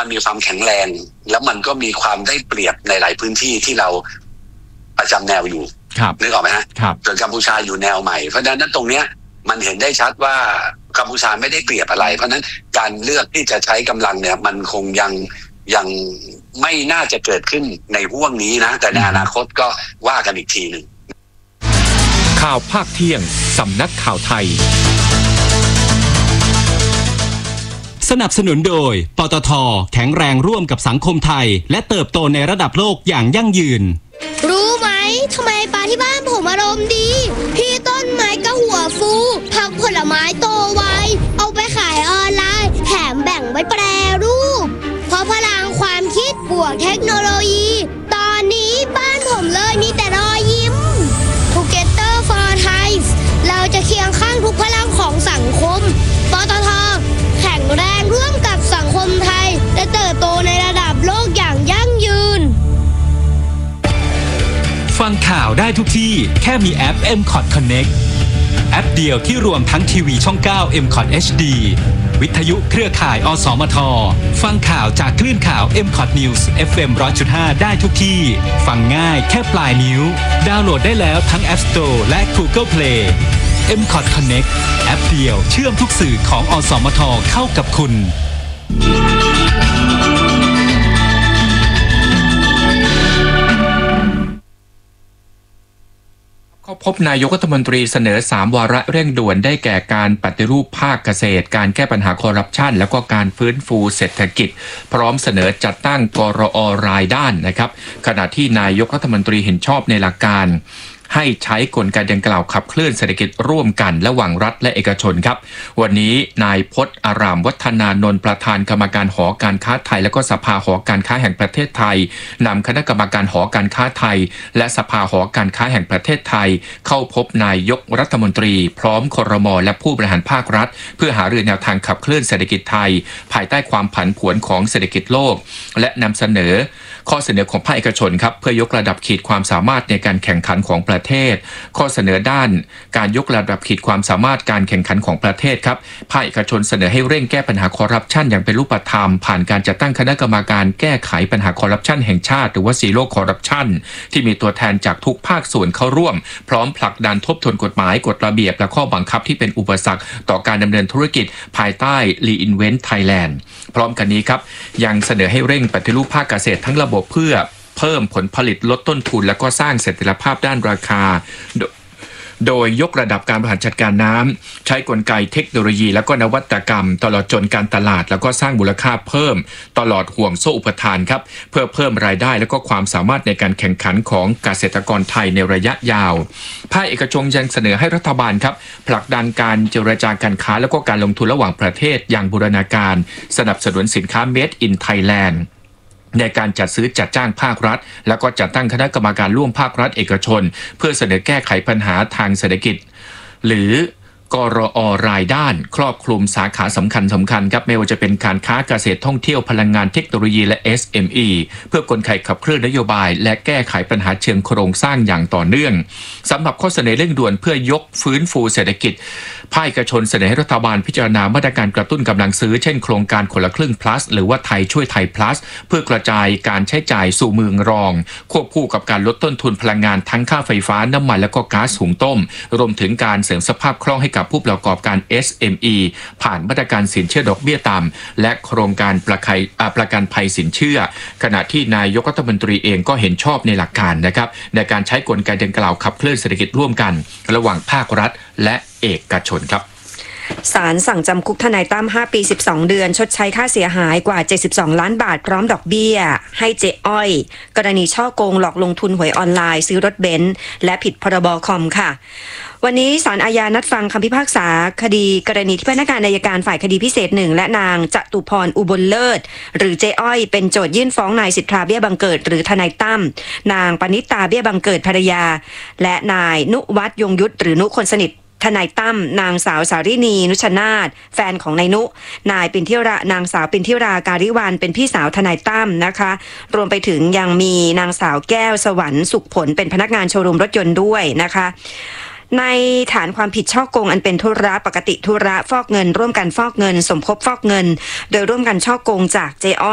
มันมีความแข็งแรงแล้วมันก็มีความได้เปรียบในหลายพื้นที่ที่เราประจำแนวอยู่นึกออกไหมฮะส่วนกัมพูชาอยู่แนวใหม่เพราะฉะนั้นตรงเนี้ยมันเห็นได้ชัดว่ากัมพูชาไม่ได้เปรียบอะไรเพราะนั้นการเลือกที่จะใช้กำลังเนี่ยมันคงยังไม่น่าจะเกิดขึ้นในห่วงนี้นะแต่ในอนาคตก็ว่ากันอีกทีหนึ่งข่าวภาคเที่ยงสำนักข่าวไทยสนับสนุนโดยปตท.แข็งแรงร่วมกับสังคมไทยและเติบโตในระดับโลกอย่างยั่งยืนรู้ไหมทำไมปลาที่บ้านผมอารมณ์ดีพี่ต้นไม้ก็หัวฟูผักผลไม้โตไวเอาไปขายออนไลน์แถมแบ่งไว้แปรรูปเพราะพลังความคิดบวกเทคโนโลยีตอนนี้บ้านผมเลยมีแต่รอยยิ้ม Together for Thai เราจะเคียงข้างทุกพลังของสังคมปตท.แข็งแรงร่วมกับสังคมไทยและเติบโตในระดับโลกอย่างยั่งยืนฟังข่าวได้ทุกที่แค่มีแอป MCOT Connect แอปเดียวที่รวมทั้งทีวีช่อง 9 MCOT HD วิทยุเครือข่ายอสมทฟังข่าวจากคลื่นข่าว MCOT News FM 100.5 ได้ทุกที่ฟังง่ายแค่ปลายนิ้วดาวน์โหลดได้แล้วทั้ง App Store และ Google Play MCOT Connect แอปเดียวเชื่อมทุกสื่อของอสมทเข้ากับคุณก็พบนายกรัฐมนตรีเสนอ3วาระเร่งด่วนได้แก่การปฏิรูปภาคเกษตรการแก้ปัญหาคอร์รัปชันแล้วก็การฟื้นฟูเศรษฐกิจพร้อมเสนอจัดตั้งกรอ.รายด้านนะครับขณะที่นายกรัฐมนตรีเห็นชอบในหลักการให้ใช้กลไกดังกล่าวขับเคลื่อนเศรษฐกิจร่วมกันระหว่างรัฐและเอกชนครับวันนี้นายพจน์อารามวัฒนานนท์ประธานกรรมการหอการค้าไทยและก็สภาหอการค้าแห่งประเทศไทยนำคณะกรรมการหอการค้าไทยและสภาหอการค้าแห่งประเทศไทยเข้าพบนายกรัฐมนตรีพร้อมครม.และผู้บริหารภาครัฐเพื่อหารือแนวทางขับเคลื่อนเศรษฐกิจไทยภายใต้ความผันผวนของเศรษฐกิจโลกและนำเสนอข้อเสนอของภาคเอกชนครับเพื่อยกระดับขีดความสามารถในการแข่งขันของประเทศข้อเสนอด้านการยกระดับขีดความสามารถการแข่งขันของประเทศครับภาคเอกชนเสนอให้เร่งแก้ปัญหาคอร์รัปชันอย่างเป็นรูปธรรมผ่านการจัดตั้งคณะกรรมการแก้ไขปัญหาคอร์รัปชันแห่งชาติหรือว่าซีโร่คอร์รัปชันที่มีตัวแทนจากทุกภาคส่วนเข้าร่วมพร้อมผลักดันทบทวนกฎหมายกฎระเบียบและข้อบังคับที่เป็นอุปสรรคต่อการดำเนินธุรกิจภายใต้ Reinvent Thailand พร้อมกันนี้ครับยังเสนอให้เร่งปฏิรูปภาคเกษตรทั้งระบบเพื่อเพิ่มผลผลิตลดต้นทุนและก็สร้างเสถียรภาพด้านราคาโดยยกระดับการบริหารจัดการน้ำใช้กลไกเทคโนโลยีและก็นวัตกรรมตลอดจนการตลาดแล้วก็สร้างมูลค่าเพิ่มตลอดห่วงโซ่อุปทานครับเพื่อเพิ่มรายได้และก็ความสามารถในการแข่งขันของเกษตรกรไทยในระยะยาวภาคเอกชนยังเสนอให้รัฐบาลครับผลักดันการเจรจาการค้าและก็การลงทุนระหว่างประเทศอย่างบูรณาการสนับสนุนสินค้า Made in Thailandในการจัดซื้อจัดจ้างภาครัฐแล้วก็จัดตั้งคณะกรรมการร่วมภาครัฐเอกชนเพื่อเสนอแก้ไขปัญหาทางเศรษฐกิจหรือกรอ.รายด้านครอบคลุมสาขาสำคัญครับไม่ว่าจะเป็นการค้าเกษตรท่องเที่ยวพลังงานเทคโนโลยีและ SME เพื่อกลไกขับเคลื่อนนโยบายและแก้ไขปัญหาเชิงโครงสร้างอย่างต่อเนื่องสำหรับข้อเสนอเร่งด่วนเพื่อยกฟื้นฟูเศรษฐกิจภาคเอกชนเสนอให้รัฐบาลพิจารณามาตรการกระตุ้นกำลังซื้อเช่นโครงการคนละครึ่ง plus หรือว่าไทยช่วยไทย plus เพื่อกระจายการใช้จ่ายสู่เมืองรองควบคู่กับการลดต้นทุนพลังงานทั้งค่าไฟฟ้าน้ำมันและก็ก๊าซหุงต้มรวมถึงการเสริมสภาพคล่องให้กับผู้ประกอบการ SME ผ่านมาตรการสินเชื่อดอกเบี้ยต่ำและโครงการประกันภัยสินเชื่อขณะที่นายกรัฐมนตรีเองก็เห็นชอบในหลักการนะครับในการใช้กลไกดังกล่าวขับเคลื่อนเศรษฐกิจร่วมกันระหว่างภาครัฐและเอกชนครับศาลสั่งจำคุกทนายตั้ม5 ปี 12 เดือนชดใช้ค่าเสียหายกว่า72ล้านบาทพร้อมดอกเบี้ยให้เจ๊อ้อยกรณีฉ้อโกงหลอกลงทุนหวยออนไลน์ซื้อรถเบนซ์และผิดพรบคอมค่ะวันนี้ศาลอาญานัดฟังคำพิพากษาคดีกรณีที่พนักงานอัยการฝ่ายคดีพิเศษ1และนางจตุพรอุบลเลิศหรือเจ๊อ้อยเป็นโจทยื่นฟ้องนายสิทธาเบี้ยบังเกิดหรือทนายตั้มนางปณิตาเบี้ยบังเกิดภรรยาและนายนุวัฒน์ยงยุทธหรือนุคนสนิททนายตั้มนางสาวสารินีนุชนาถแฟนของนายนุนายปินทิรานางสาวปินทิราการิวันเป็นพี่สาวทนายตั้มนะคะรวมไปถึงยังมีนางสาวแก้วสวรรค์สุขผลเป็นพนักงานโชว์รูมรถยนต์ด้วยนะคะในฐานความผิดฉ้อโกงอันเป็นธุระปกติธุระฟอกเงินร่วมกันฟอกเงินสมคบฟอกเงินโดยร่วมกันฉ้อโกงจากเจ๊อ้อย